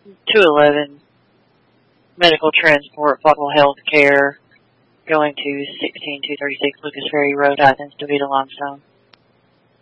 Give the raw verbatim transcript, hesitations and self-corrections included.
two eleven, medical transport, Buckle Health Care, going to sixteen two thirty-six Lucas Ferry Road, Athens, DeVita Limestone.